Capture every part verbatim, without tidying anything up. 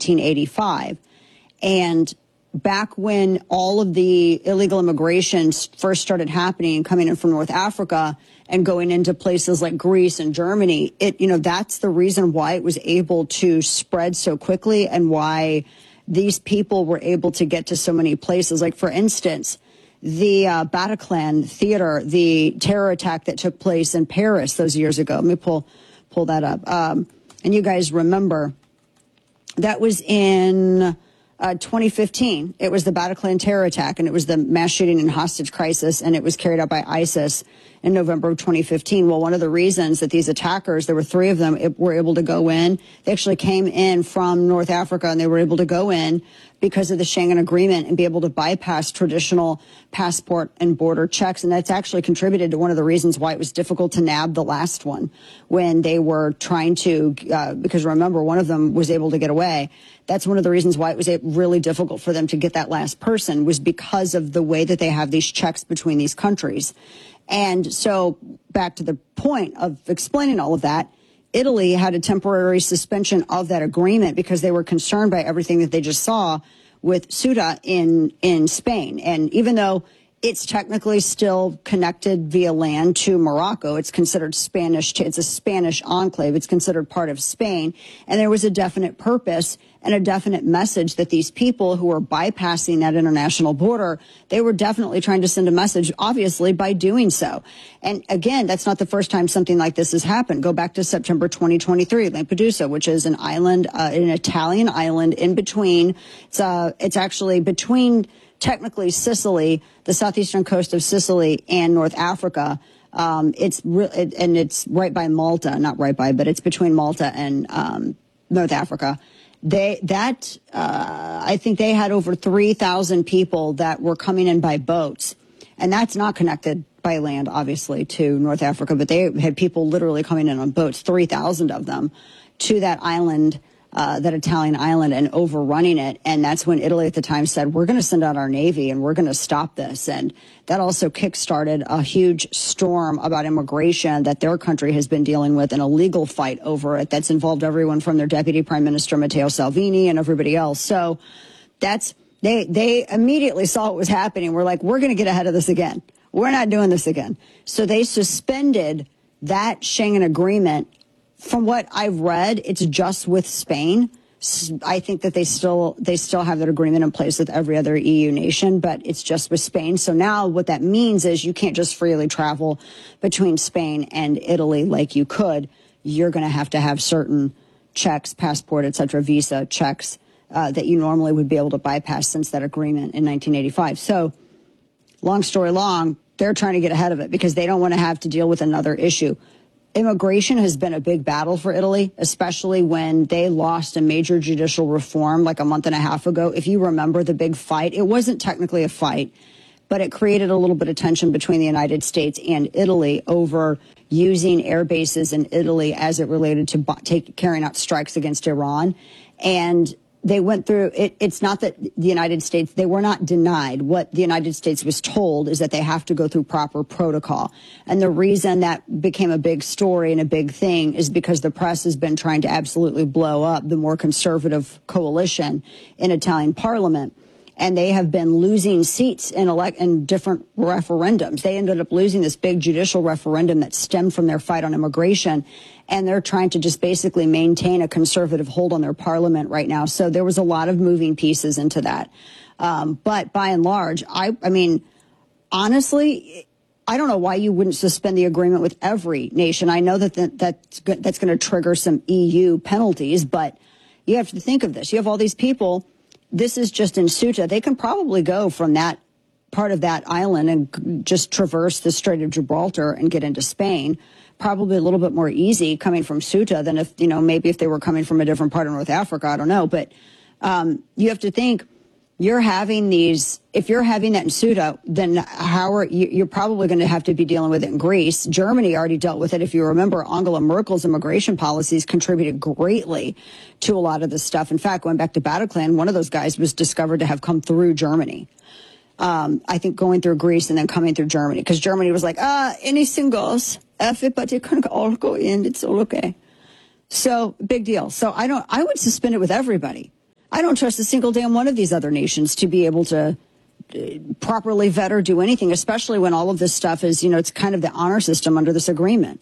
nineteen eighty-five. And back when all of the illegal immigration first started happening, coming in from North Africa and going into places like Greece and Germany, it, you know, that's the reason why it was able to spread so quickly and why these people were able to get to so many places. Like, for instance, the uh, Bataclan Theater, the terror attack that took place in Paris those years ago. Let me pull, pull that up. Um, and you guys remember, that was in Uh, twenty fifteen. It was the Bataclan terror attack, and it was the mass shooting and hostage crisis, and it was carried out by ISIS in November of twenty fifteen. Well, one of the reasons that these attackers, there were three of them, it, were able to go in, they actually came in from North Africa, and they were able to go in because of the Schengen Agreement and be able to bypass traditional passport and border checks. And that's actually contributed to one of the reasons why it was difficult to nab the last one when they were trying to, uh, because remember, one of them was able to get away. That's one of the reasons why it was really difficult for them to get that last person, was because of the way that they have these checks between these countries. And so back to the point of explaining all of that, Italy had a temporary suspension of that agreement because they were concerned by everything that they just saw with Ceuta in, in Spain. And even though it's technically still connected via land to Morocco, it's considered Spanish, it's a Spanish enclave, it's considered part of Spain. And there was a definite purpose and a definite message that these people who were bypassing that international border, they were definitely trying to send a message, obviously, by doing so. And again, that's not the first time something like this has happened. Go back to September twenty twenty-three, Lampedusa, which is an island, uh, an Italian island in between. It's, uh, it's actually between technically Sicily, the southeastern coast of Sicily, and North Africa. Um, it's re- it, and it's right by Malta, not right by, but it's between Malta and um, North Africa. They that uh, I think they had over three thousand people that were coming in by boats, and that's not connected by land, obviously, to North Africa. But they had people literally coming in on boats, three thousand of them, to that island, uh, that Italian island, and overrunning it. And that's when Italy at the time said, "We're going to send out our navy and we're going to stop this." And that also kickstarted a huge storm about immigration that their country has been dealing with, and a legal fight over it that's involved everyone from their deputy prime minister, Matteo Salvini, and everybody else. So that's, they, they immediately saw what was happening. We're like, we're going to get ahead of this again. We're not doing this again. So they suspended that Schengen agreement. From what I've read, it's just with Spain. I think that they still they still have that agreement in place with every other E U nation, but it's just with Spain. So now what that means is you can't just freely travel between Spain and Italy like you could. You're going to have to have certain checks, passport, et cetera, visa checks uh, that you normally would be able to bypass since that agreement in nineteen eighty-five. So long story long, they're trying to get ahead of it because they don't want to have to deal with another issue. Immigration has been a big battle for Italy, especially when they lost a major judicial reform like a month and a half ago. If you remember the big fight, it wasn't technically a fight, but it created a little bit of tension between the United States and Italy over using air bases in Italy as it related to take, carrying out strikes against Iran. And they went through it. It's not that the United States, they were not denied. What the United States was told is that they have to go through proper protocol. And the reason that became a big story and a big thing is because the press has been trying to absolutely blow up the more conservative coalition in Italian parliament. And they have been losing seats in elect in different referendums. They ended up losing this big judicial referendum that stemmed from their fight on immigration. And they're trying to just basically maintain a conservative hold on their parliament right now. So there was a lot of moving pieces into that. Um, but by and large, I, I mean, honestly, I don't know why you wouldn't suspend the agreement with every nation. I know that the, that's, that's going to trigger some E U penalties, but you have to think of this. You have all these people. This is just in Ceuta. They can probably go from that part of that island and just traverse the Strait of Gibraltar and get into Spain. Probably a little bit more easy coming from Ceuta than if, you know, maybe if they were coming from a different part of North Africa. I don't know. But um, you have to think you're having these, if you're having that in Ceuta, then how are you, you're probably going to have to be dealing with it in Greece. Germany already dealt with it. If you remember, Angela Merkel's immigration policies contributed greatly to a lot of this stuff. In fact, going back to Bataclan, one of those guys was discovered to have come through Germany. Um, I think going through Greece and then coming through Germany, because Germany was like, ah, anything goes. Everybody can all go in. It's all okay. So big deal. So I don't, I would suspend it with everybody. I don't trust a single damn one of these other nations to be able to properly vet or do anything, especially when all of this stuff is, you know, it's kind of the honor system under this agreement.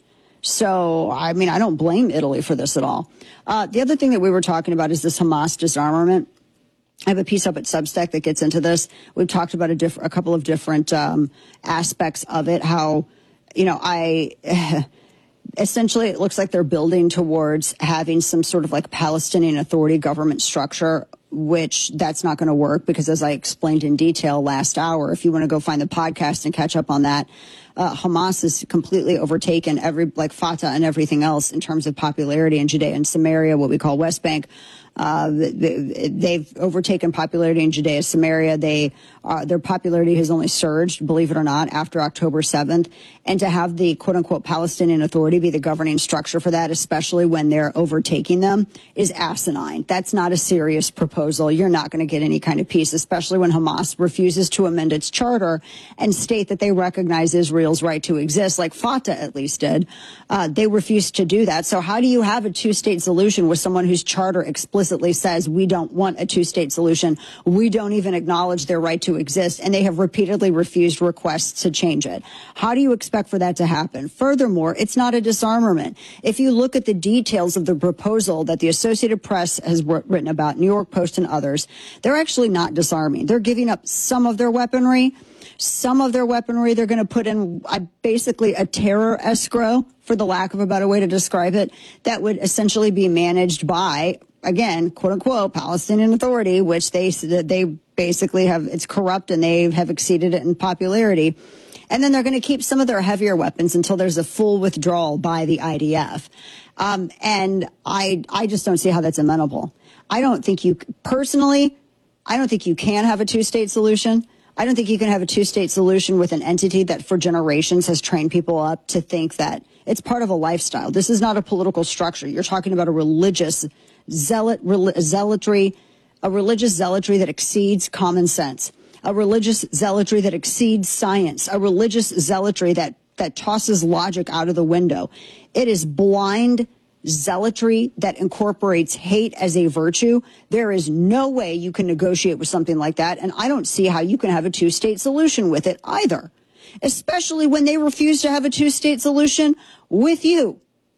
So, I mean, I don't blame Italy for this at all. Uh, the other thing that we were talking about is this Hamas disarmament. I have a piece up at Substack that gets into this. We've talked about a, diff- a couple of different um, aspects of it, how, you know, I... essentially, it looks like they're building towards having some sort of like Palestinian Authority government structure, which that's not going to work because, as I explained in detail last hour, if you want to go find the podcast and catch up on that, uh, Hamas has completely overtaken every, like Fatah and everything else in terms of popularity in Judea and Samaria, what we call West Bank. Uh, they've overtaken popularity in Judea, Samaria. They, uh, their popularity has only surged, believe it or not, after October seventh. And to have the quote unquote Palestinian Authority be the governing structure for that, especially when they're overtaking them, is asinine. That's not a serious proposal. You're not going to get any kind of peace, especially when Hamas refuses to amend its charter and state that they recognize Israel's right to exist, like Fatah at least did. Uh, they refused to do that. So how do you have a two-state solution with someone whose charter explicitly explicitly says we don't want a two-state solution? We don't even acknowledge their right to exist, and they have repeatedly refused requests to change it. How do you expect for that to happen? Furthermore, it's not a disarmament. If you look at the details of the proposal that the Associated Press has written about, New York Post and others, they're actually not disarming. They're giving up some of their weaponry. Some of their weaponry they're going to put in uh, basically a terror escrow, for the lack of a better way to describe it, that would essentially be managed by, again, quote unquote, Palestinian Authority, which they they basically have, it's corrupt and they have exceeded it in popularity. And then they're going to keep some of their heavier weapons until there's a full withdrawal by the I D F. Um, and I, I just don't see how that's amenable. I don't think you, personally, I don't think you can have a two-state solution. I don't think you can have a two-state solution with an entity that for generations has trained people up to think that it's part of a lifestyle. This is not a political structure. You're talking about a religious zealot, rel- zealotry, a religious zealotry that exceeds common sense, a religious zealotry that exceeds science, a religious zealotry that, that tosses logic out of the window. It is blind zealotry that incorporates hate as a virtue. There is no way you can negotiate with something like that, and I don't see how you can have a two-state solution with it either, especially when they refuse to have a two-state solution with you.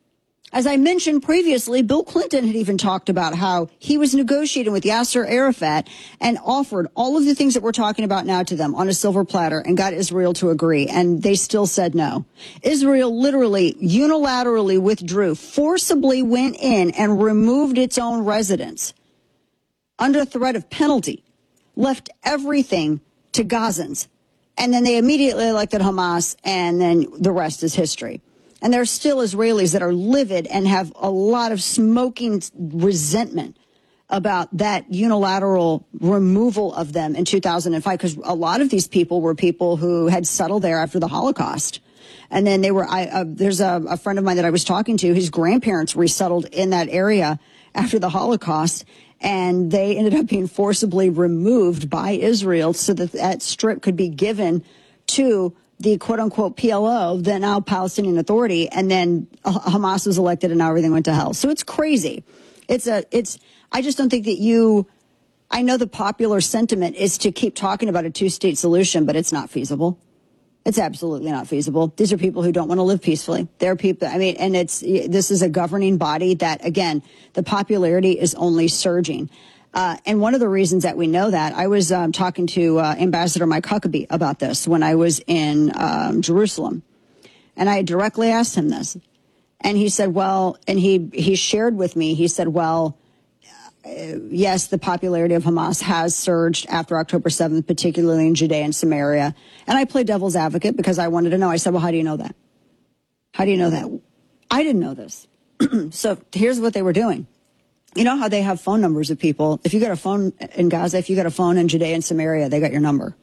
As I mentioned previously, Bill Clinton had even talked about how he was negotiating with Yasser Arafat and offered all of the things that we're talking about now to them on a silver platter and got Israel to agree, and they still said no. Israel literally unilaterally withdrew, forcibly went in and removed its own residents under threat of penalty, left everything to Gazans, and then they immediately elected Hamas, and then the rest is history. And there are still Israelis that are livid and have a lot of smoking resentment about that unilateral removal of them in two thousand five, because a lot of these people were people who had settled there after the Holocaust. And then they were, I, uh, there's a, a friend of mine that I was talking to, his grandparents resettled in that area after the Holocaust, and they ended up being forcibly removed by Israel so that that strip could be given to the quote-unquote P L O, the now Palestinian Authority, and then Hamas was elected and now everything went to hell. So it's crazy. It's a, it's, I just don't think that you, I know the popular sentiment is to keep talking about a two-state solution, but it's not feasible. It's absolutely not feasible. These are people who don't want to live peacefully. They're people, I mean, and it's, this is a governing body that, again, the popularity is only surging. Uh, and one of the reasons that we know that, I was um, talking to uh, Ambassador Mike Huckabee about this when I was in um, Jerusalem. And I directly asked him this. And he said, well, and he, he shared with me, he said, well, uh, yes, the popularity of Hamas has surged after October seventh, particularly in Judea and Samaria. And I played devil's advocate because I wanted to know. I said, well, how do you know that? How do you know that? I didn't know this. So here's what they were doing. You know how they have phone numbers of people? If you got a phone in Gaza, if you got a phone in Judea and Samaria, they got your number.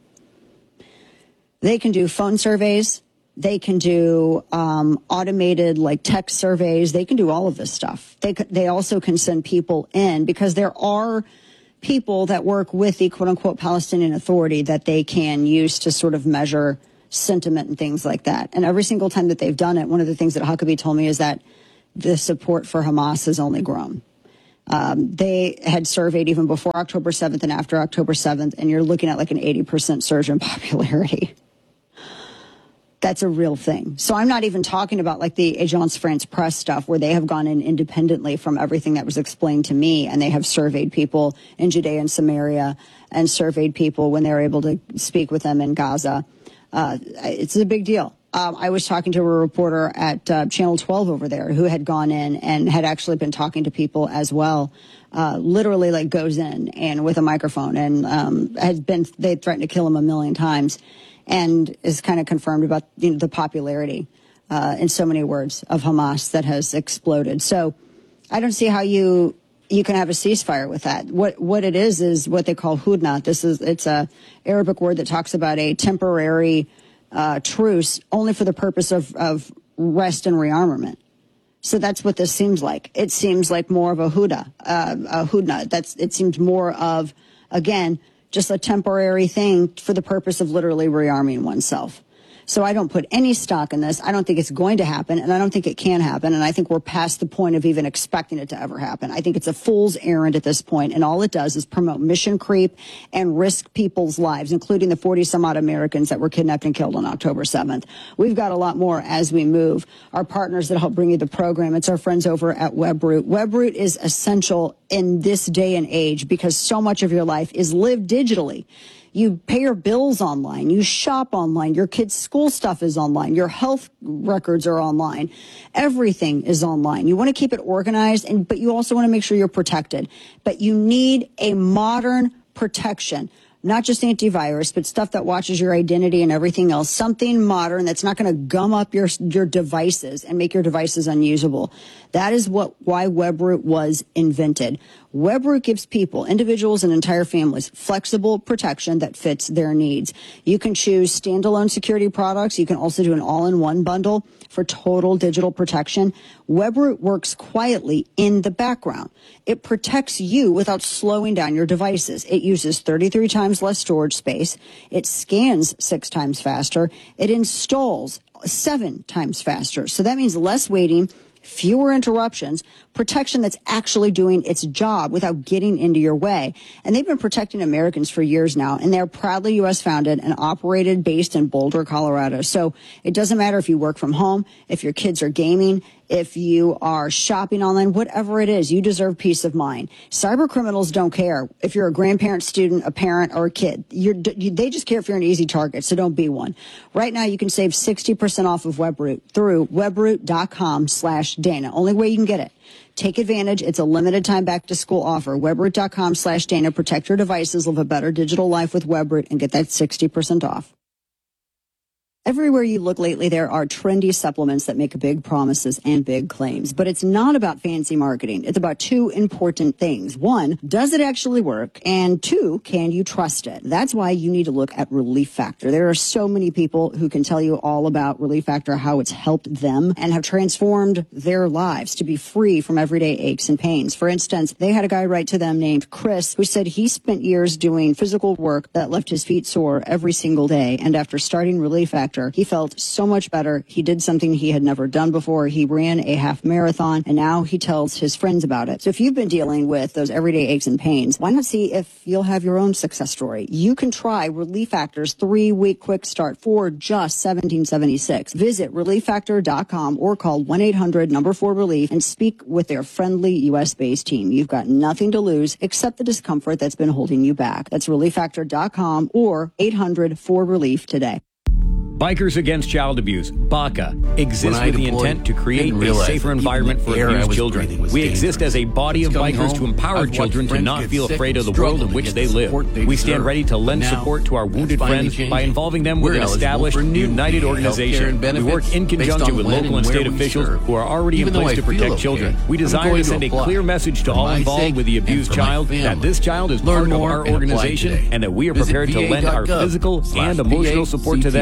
They can do phone surveys. They can do um, automated like text surveys. They can do all of this stuff. They they also can send people in because there are people that work with the quote unquote Palestinian Authority that they can use to sort of measure sentiment and things like that. And every single time that they've done it, one of the things that Huckabee told me is that the support for Hamas has only grown. Um, they had surveyed even before October seventh and after October seventh, and you're looking at like an eighty percent surge in popularity. That's a real thing. So I'm not even talking about like the Agence France Presse stuff where they have gone in independently from everything that was explained to me, and they have surveyed people in Judea and Samaria and surveyed people when they were able to speak with them in Gaza. Uh, it's a big deal. Um, I was talking to a reporter at uh, Channel twelve over there who had gone in and had actually been talking to people as well. Uh, literally like goes in and with a microphone and um, has been, they threatened to kill him a million times, and is kind of confirmed about, you know, the popularity uh, in so many words of Hamas that has exploded. So I don't see how you you can have a ceasefire with that. What what it is is what they call hudna. This is it's a Arabic word that talks about a temporary uh, truce only for the purpose of, of rest and rearmament. So that's what this seems like. It seems like more of a huda, uh, a hudna. That's it seems more of, again, just a temporary thing for the purpose of literally rearming oneself. So I don't put any stock in this. I don't think it's going to happen, and I don't think it can happen, and I think we're past the point of even expecting it to ever happen. I think it's a fool's errand at this point, and all it does is promote mission creep and risk people's lives, including the forty-some-odd Americans that were kidnapped and killed on October seventh. We've got a lot more as we move. Our partners that help bring you the program, it's our friends over at Webroot. Webroot is essential in this day and age because so much of your life is lived digitally. You pay your bills online. You shop online. Your kids' school stuff is online. Your health records are online. Everything is online. You want to keep it organized, and but you also want to make sure you're protected. But you need a modern protection, not just antivirus, but stuff that watches your identity and everything else. Something modern that's not going to gum up your your devices and make your devices unusable. That is what why Webroot was invented. Webroot gives people, individuals and entire families, flexible protection that fits their needs. You can choose standalone security products. You can also do an all-in-one bundle for total digital protection. Webroot works quietly in the background. It protects you without slowing down your devices. It uses thirty-three times less storage space. It scans six times faster. It installs seven times faster. So that means less waiting, fewer interruptions, protection that's actually doing its job without getting into your way. And they've been protecting Americans for years now, and they're proudly U S founded and operated based in Boulder, Colorado. So it doesn't matter if you work from home, if your kids are gaming, if you are shopping online, whatever it is, you deserve peace of mind. Cyber criminals don't care if you're a grandparent, student, a parent, or a kid. You're, they just care if you're an easy target, so don't be one. Right now, you can save sixty percent off of Webroot through webroot.com slash Dana. Only way you can get it. Take advantage. It's a limited time back to school offer. Webroot.com slash Dana. Protect your devices. Live a better digital life with Webroot and get that sixty percent off. Everywhere you look lately, there are trendy supplements that make big promises and big claims. But it's not about fancy marketing. It's about two important things. One, does it actually work? And two, can you trust it? That's why you need to look at Relief Factor. There are so many people who can tell you all about Relief Factor, how it's helped them and have transformed their lives to be free from everyday aches and pains. For instance, they had a guy write to them named Chris who said he spent years doing physical work that left his feet sore every single day. And after starting Relief Factor, he felt so much better. He did something he had never done before. He ran a half marathon, and now he tells his friends about it. So if you've been dealing with those everyday aches and pains, why not see if you'll have your own success story? You can try Relief Factor's three-week quick start for just seventeen seventy-six. Visit relief factor dot com or call one eight hundred number four relief and speak with their friendly U S-based team. You've got nothing to lose except the discomfort that's been holding you back. That's relief factor dot com or eight hundred four relief today. Bikers Against Child Abuse, BACA, exists with the intent to create a safer environment for abused children. We exist as a body of bikers to empower children to not feel afraid of the world in which they live. We stand ready to lend support to our wounded friends by involving them with an established, united organization. We work in conjunction with local and state officials who are already in place to protect children. We desire to send a clear message to all involved with the abused child that this child is part of our organization and that we are prepared to lend our physical and emotional support to them by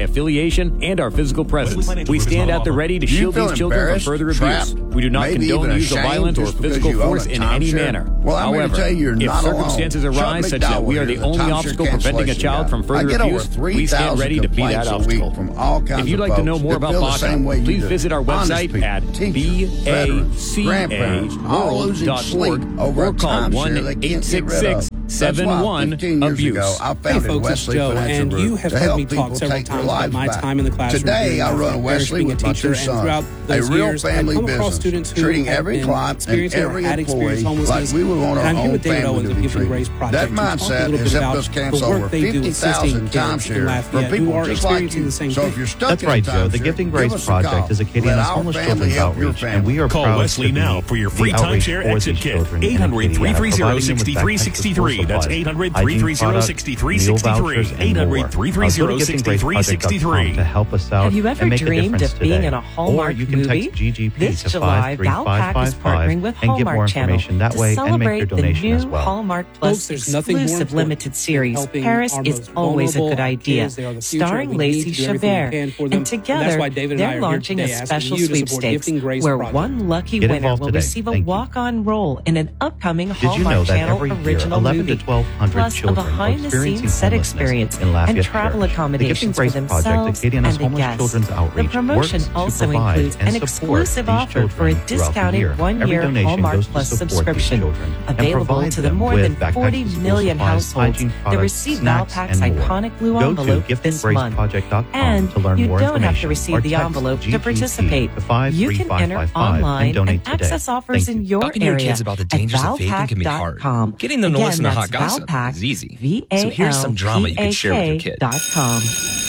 affiliation, and our physical presence. We stand at the ready to shield these children from further abuse. We do not condone use of violence or physical force in any manner. Well, However, if circumstances arise such that we are the only obstacle preventing a child from further abuse, we stand ready to be that obstacle. If you'd like to know more about BACA, please visit our website at B A C A world dot org or call one eight six six seven one abuse. Hey folks, it's Joe, and you have heard me talk several times about my time in the classroom. Today, I run Wesley with my two sons, a real family business, treating every client and every employee like we would want our own family to be treated. That mindset has helped us cancel over fifty thousand timeshare for people just like you. So if you're stuck That's right, Joe. The Gifting Grace Project is Acadiana's homeless children's outreach, and we are Call proud Wesley to now for your free timeshare exit kit. eight hundred, three three zero, six three six three. That's eight hundred, three three zero, six three six three. eight hundred, three three zero, six three six three. To help us out. Have you ever and make dreamed a of being today. in a Hallmark or you can movie? Text G G P This to July, five three five Valpak is five partnering with and get more Hallmark Channel information that to way and make your celebrate the donation new as well. Hallmark Plus Folks, there's nothing more exclusive important limited than series. helping Paris our is most always a vulnerable good idea. kids. They are the future. Starring We need Lacey to do everything we Chabert. can for them. And And together, that's why David and I are they're here launching today a asking special you to support sweepstakes Gifting Grace where Project. one lucky Get winner involved will today. receive a Thank you. walk-on role in an upcoming Did you Hallmark know that Channel every year, original eleven movie, to twelve hundred plus a children are behind-the-scenes experiencing set homelessness experience in Lafayette and travel Parish? accommodations The for Gifting Grace themselves Project, Acadiana's and the homeless guests. children's outreach, The promotion works to also provide includes and an support exclusive these offer for a children throughout the discounted year. Every one-year donation Hallmark goes to Plus support these subscription, children and available provide to the them more with than backpacks, forty school million supplies, households hygiene that products, receive snacks, Valpak's and more. iconic blue Go to envelope gifting this grace month. project dot com And to learn you more don't have to information receive or the text envelope to G G P participate. to five You three can five enter five five online and donate and today. access offers Thank in you. your Talking to your area kids about the at dangers of vaping can be hard. valpak dot com. Getting them to Again, listen to that's hot gossip Valpak, is easy. V A L P A K So here's some drama you can share with your kid. dot com.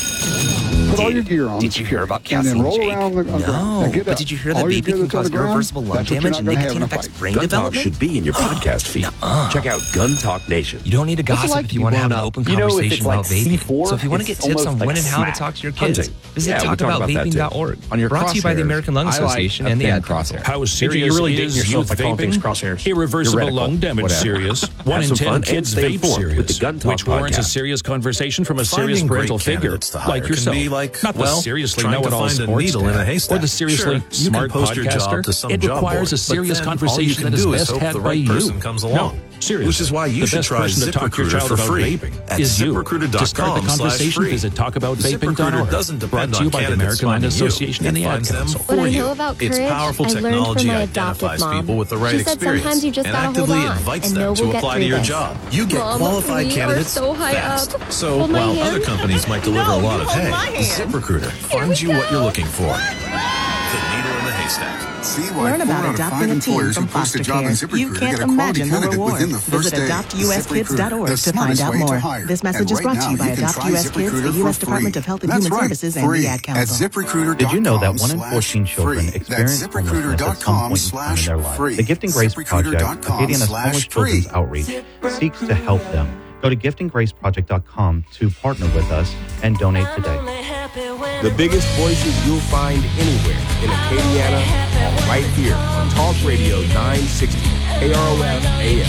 Put all your gear on. Did you hear about and Cassie then and roll Jake? around the, on the ground. No, Get but up. did you hear that All your vaping gear can that's on cause the ground, irreversible lung that's what you're damage not and gonna have nicotine in a affects fight. brain Gun Talk development? should be in your podcast feed. Check out Gun Talk Nation. You don't need to What's it gossip like if to you be want to have an blown up? open You know, if conversation it's like about vaping. C four, So if you want to get it's tips on almost when like and how to smack. talk to your kids, Hunting. visit Yeah, we talk talk about about that vaping too. dot org. On your Brought to you by the crosshairs, American Lung I like Association a and the thin Ad Council. crosshair. How Think you serious really is dating yourself youth by calling things vaping? crosshairs? Irreversible Theoretical. lung damage Whatever. serious. Have One in some ten fun kids and stay vape informed with the serious, Gun Talk which warrants a podcast. serious conversation from a serious Finding parental great figure candidates to hire like can yourself. be like, Not the well, seriously trying to know-it-all find a sports needle in a dad haystack. or the seriously Sure, you smart can post your job podcaster. to some It job requires board, a serious but then all conversation you can that is do is best hope had the by right you. person comes along. No, seriously. Which is why you the should best try person to talk to your ZipRecruiter child for about free vaping at is you. ZipRecruiter dot To start the com slash conversation, free. visit talk about vaping dot ZipRecruiter org. doesn't Brought depend to you on by the candidates American Lung finding you. Association It and the Ad finds them Council. for What I you. know about It's courage, powerful I learned from technology my adoptive identifies mom. people with the right She said experience sometimes you just and gotta hold actively on invites and them know to we'll get apply to through your this. job. You get Mom, qualified we are candidates so high fast. up. So Hold my while hand. other companies might deliver No, a lot you of hold hay, my hand. ZipRecruiter finds you what you're looking for. The needle in the haystack. See why Learn four about out of adopting five a teen employers from who post a foster job in care. ZipRecruiter You get can't a quality imagine the candidate reward. within the first Visit day. adopt U S kids dot org The to find smartest out way to more. hire. This message And is right brought now, to you by you can Adopt try U S Kids, the ZipRecruiter U S for Department free. of Health and That's Human right, Services and free the Ad at Council. ZipRecruiter dot com Did you know that one in slash fourteen children free. experience That's homelessness at some ZipRecruiter.com point in time in their life? free. The Gifting Grace Project, ZipRecruiter.com Acadiana's slash homeless free. children's outreach, seeks to help them. Go to gifting grace project dot com to partner with us and donate today. The biggest voices you'll find anywhere in Acadiana are right here on Talk Radio nine sixty A R O F A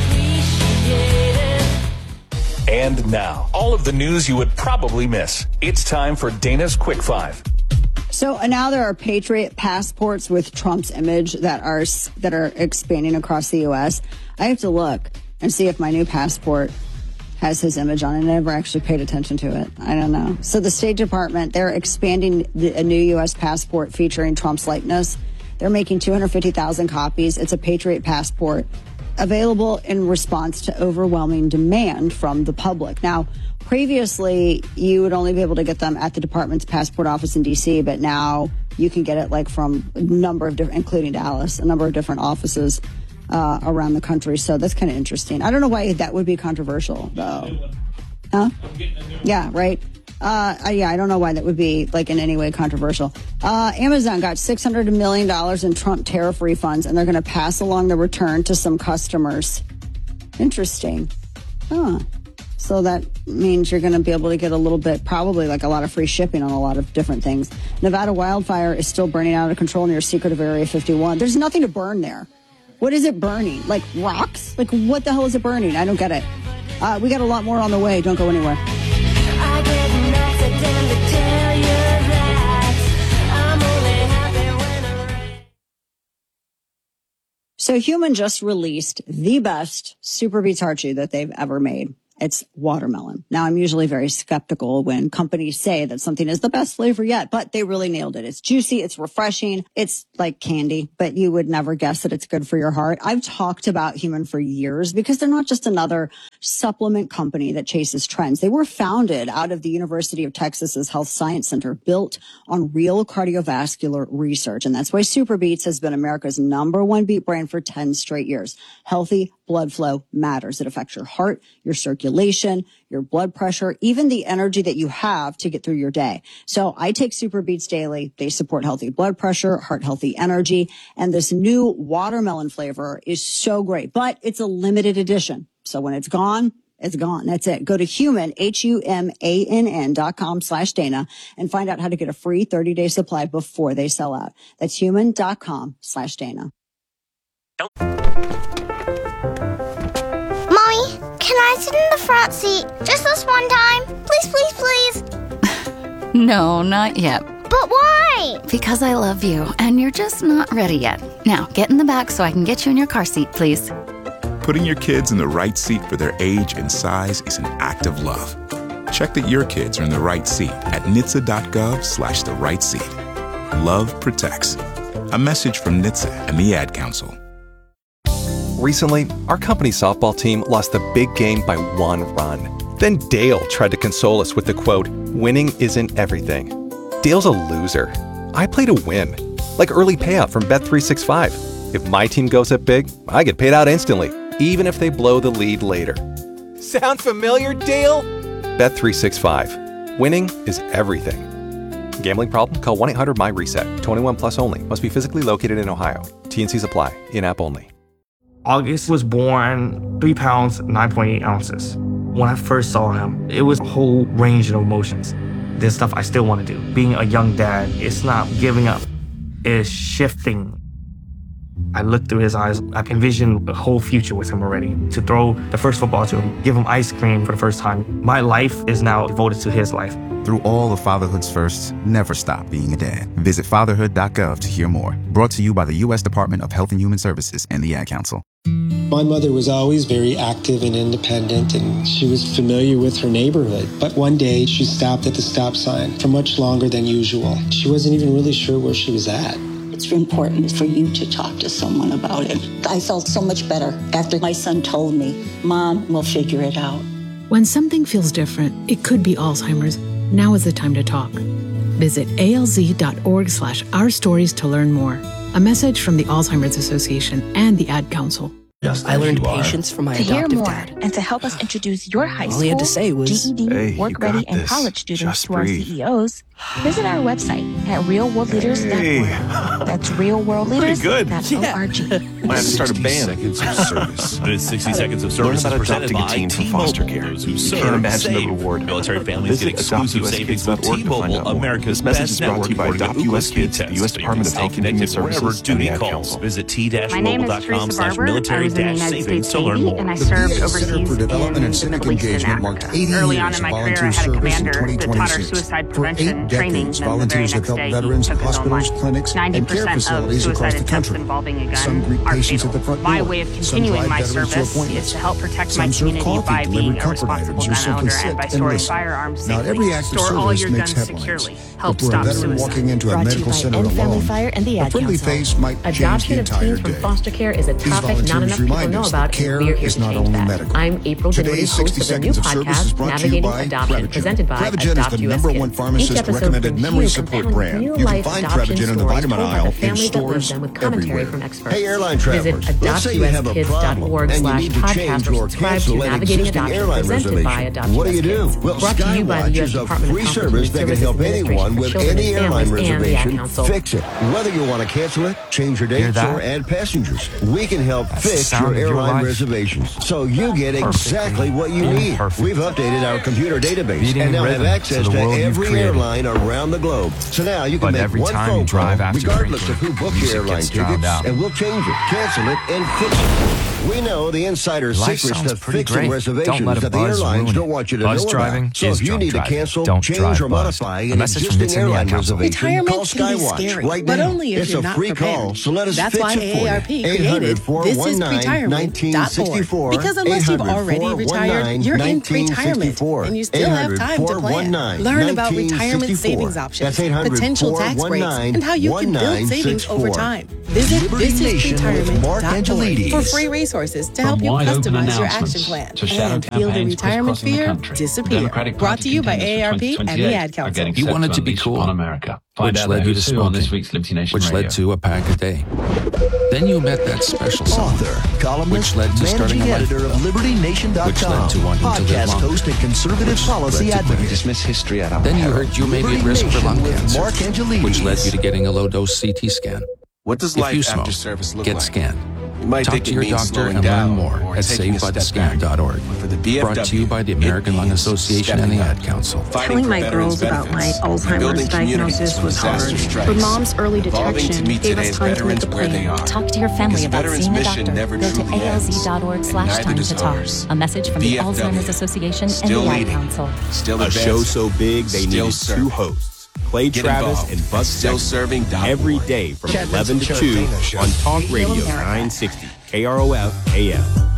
M. And now, all of the news you would probably miss. It's time for Dana's Quick Five. So uh, now there are Patriot passports with Trump's image that are that are expanding across the U S. I have to look and see if my new passport has his image on it. I never actually paid attention to it. I don't know. So the State Department, they're expanding the, a new U S passport featuring Trump's likeness. They're making two hundred fifty thousand copies. It's a Patriot passport available in response to overwhelming demand from the public. Now, previously, you would only be able to get them at the department's passport office in D C, but now you can get it like from a number of different, including Dallas, a number of different offices uh, around the country. So that's kind of interesting. I don't know why that would be controversial, though. Huh? Yeah, right. Uh, yeah, I don't know why that would be like in any way controversial. Uh, Amazon got six hundred million dollars in Trump tariff refunds, and they're going to pass along the return to some customers. Interesting. Huh. So that means you're going to be able to get a little bit, probably like a lot of free shipping on a lot of different things. Nevada wildfire is still burning out of control near secretive Area fifty-one. There's nothing to burn there. What is it burning? Like rocks? Like what the hell is it burning? I don't get it. Uh, we got a lot more on the way. Don't go anywhere. I get an accident to tell So Human just released the best Super Beets Heart Chew that they've ever made. It's watermelon. Now, I'm usually very skeptical when companies say that something is the best flavor yet, but they really nailed it. It's juicy. It's refreshing. It's like candy, but you would never guess that it's good for your heart. I've talked about Human for years because they're not just another supplement company that chases trends. They were founded out of the University of Texas's Health Science Center, built on real cardiovascular research. And that's why Super Beets has been America's number one beet brand for ten straight years. Healthy blood flow matters. It affects your heart, your circulation, your blood pressure, even the energy that you have to get through your day. So I take Super Beets daily. They support healthy blood pressure, heart healthy energy, and this new watermelon flavor is so great, but it's a limited edition. So when it's gone, it's gone. That's it. Go to Human, H U M A N N dot com slash Dana and find out how to get a free thirty day supply before they sell out. That's human dot com slash Dana. Can I sit in the front seat just this one time? Please, please, please. No, not yet. But why? Because I love you, and you're just not ready yet. Now, get in the back so I can get you in your car seat, please. Putting your kids in the right seat for their age and size is an act of love. Check that your kids are in the right seat at N H T S A dot gov slash the right seat. Love protects. A message from N H T S A and the Ad Council. Recently, our company softball team lost the big game by one run. Then Dale tried to console us with the quote, "Winning isn't everything." Dale's a loser. I play to win. Like early payout from Bet three sixty-five. If my team goes up big, I get paid out instantly, even if they blow the lead later. Sound familiar, Dale? Bet three sixty-five. Winning is everything. Gambling problem? Call one eight hundred M Y reset. twenty-one plus only. Must be physically located in Ohio. T N Cs apply. In-app only. August was born three pounds, nine point eight ounces. When I first saw him, it was a whole range of emotions. There's stuff I still want to do. Being a young dad, it's not giving up. It's shifting. I looked through his eyes. I envisioned a whole future with him already. To throw the first football to him, give him ice cream for the first time. My life is now devoted to his life. Through all of fatherhood's firsts, never stop being a dad. Visit fatherhood dot gov to hear more. Brought to you by the U S Department of Health and Human Services and the Ad Council. My mother was always very active and independent, and she was familiar with her neighborhood. But one day, she stopped at the stop sign for much longer than usual. She wasn't even really sure where she was at. It's important for you to talk to someone about it. I felt so much better after my son told me, Mom, we'll figure it out. When something feels different, it could be Alzheimer's. Now is the time to talk. Visit A L Z dot org slash our stories to learn more. A message from the Alzheimer's Association and the Ad Council. I learned patience from my to adoptive hear more dad. and to help us introduce your high All school, he had to say was, G E D, "Hey, you work ready, got and this. college students Just to our breathe." C E Os, visit our website at real world leaders dot org. Hey. That's real world leaders Pretty good. dot Yeah. org. Might have to start a band. Seconds of service. This sixty seconds of Learn service about is presented adopting a by teen from foster T-Mobile. care. Those who You serve, can't imagine the save. reward. Military families Visit get exclusive adopt U S savings kids with dot org to find T-Mobile, out more. America's This message best is brought network to you by according to Adopt Google U S Speed Kids, the Test, U S so you Department can of stay Health and Human connected wherever Services, and duty the Ad calls. Council. Visit t My name is mobile dot com Teresa slash Barber. I military was in the dash United savings States to learn Navy, more. and I The served V A Center overseas for Development in and the Civic police in Engagement marked Africa. eighty Early years on in my of career, I volunteer had a service in commander twenty that taught our twenty-six. suicide For prevention eight training, decades, and then the very volunteers have next helped day, veterans he in took his own hospitals, life. clinics, ninety and care percent of facilities across suicide the attempts country. involving a Some gun greet are patients fatal. at the front My door. way of Some continuing drive my veterans to service appointments. is to help protect Some my serve community coffee, by deliver being a comfort responsible items, or gun simply owner sit and by and storing listen. firearms Not safely. every act of Store all service your makes guns headlines. securely. But Help for a stop veteran suicide. walking into a Brought to you medical by center End Family alone, Fire and the a Ad friendly Council. face might change the Adoption of entire teens from day. foster care is a These topic not volunteers enough people remind know us about, that care and we're here is to not change only that. medical. I'm April Dinwiddie, Today's host sixty of the new Seconds of Service is podcast, brought to you Navigating by Adoption, Prevagen. presented by Prevagen is Adopt the U S number Kids. one Each pharmacist episode recommended brings memory you support compelling brand. You can real-life find adoption Prevagen in the stories vitamin told by aisle the in families that live stores them with commentary everywhere. from experts. Hey, airline Visit travelers, let's say you have a problem adoptuskids.org and you slash need to change podcast or or subscribe to cancel an Navigating existing Adoption, airline presented by reservation. Adopt What do U S you do? Kids. Well, Brought to you by the Skywatch U S is a Department free of Health and service Human that can Services help anyone Administration for with Children any and airline Families and the Ad reservation Council. fix it. Whether you want to cancel it, change your dates, that? or add passengers, we can help That's the fix sound your of your airline life. reservations so you get exactly what you need. Imperfect. We've updated our computer database Beating and now have rhythm access to to, the world you've every created. airline around the globe. So now you can But make every one time phone you drive call after regardless drinking, of who booked music your airline gets drowned tickets, out. and we'll change it, cancel it, and fix it. We know the insider Life secrets sounds to pretty fixing great. reservations Don't let a that the buzz airlines ruin don't it. want you to Buzz know driving about. So is if you drunk need to driving. cancel, Don't change, drive or buzzed. modify A an message from existing Nits and the airline Ad Council. reservation, Retirement call can be Skywatch scary, right but now. only if it's you're a not free prepared. call, so let us That's fix why it for A A R P you. created This Is Retirement dot org. Because unless you've already eight hundred, four one nine, retired, you're in retirement, and you still have time to plan. Learn about retirement savings options, potential tax breaks, and how you can build savings over time. Visit This Is Retirement dot org for free resources to help you customize your action plan and feel the retirement fear disappear. Brought to you by A A R P and the Ad Council. You wanted to be cool, America. which led you to smoking, which led to a pack a day. Then you met that special someone, Author, columnist, which led to starting managing a editor of Liberty Nation dot com, which led to wanting to live podcast longer, host and conservative which policy led to advocate. quitting. Dismiss history at Then you heard you may be at risk for lung cancer, Mark Angelides. which led you to getting a low-dose C T scan. What does If life you after smoke, service look get like? scanned. You might Talk think to it your means doctor slowing and learn down more or at taking a save by the step scan dot org. For the B F W, Brought to you by the American Lung Association and the Ad Council. Telling my girls about my Alzheimer's diagnosis was hard, but mom's early detection gave us time to make a plan. Talk to your family about seeing a doctor. Go to A L Z dot org slash time to talk. A message from the Alzheimer's Association and the Ad Council. Still A show so big they needed two hosts. Clay Get Travis involved. and Buzz Still Sexton serving dot org. every day from Check eleven to this two Dana show. on Talk Radio America. nine sixty K R O F A M.